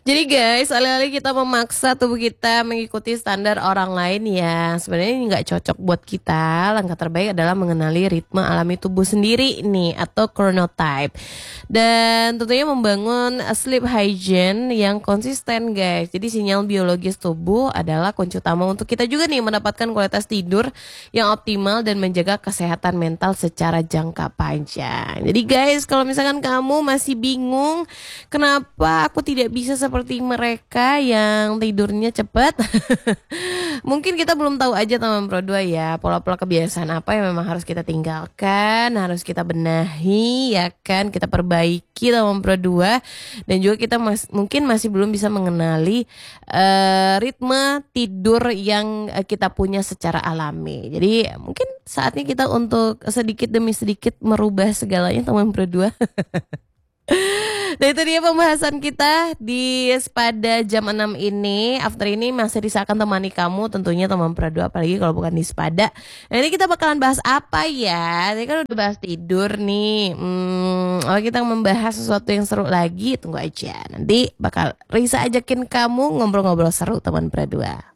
Jadi guys, alih-alih kita memaksa tubuh kita mengikuti standar orang lain yang sebenarnya ini nggak cocok buat kita, langkah terbaik adalah mengenali ritme alami tubuh sendiri nih atau chronotype. Dan tentunya membangun sleep hygiene yang konsisten guys. Jadi sinyal biologis tubuh adalah kunci utama untuk kita juga nih mendapatkan kualitas tidur yang optimal dan menjaga kesehatan mental secara jangka panjang. Jadi guys, kalau misalkan kamu masih bingung kenapa aku tidak bisa seperti mereka yang tidurnya cepat, mungkin kita belum tahu aja teman Pro 2 ya, pola-pola kebiasaan apa yang memang harus kita tinggalkan, harus kita benahi ya kan, kita perbaiki teman Pro 2. Dan juga kita mungkin masih belum bisa mengenali ritme tidur yang kita punya secara alami. Jadi mungkin saatnya kita untuk sedikit demi sedikit merubah segalanya teman Pro 2. Nah itu dia pembahasan kita di Spada jam 6 ini. After ini masih Risa akan temani kamu tentunya teman Pro 2, apalagi kalau bukan di Spada. Nah ini kita bakalan bahas apa ya? Ini kan udah bahas tidur nih. Kalau kita membahas sesuatu yang seru lagi, tunggu aja. Nanti bakal Risa ajakin kamu ngobrol-ngobrol seru teman Pro 2.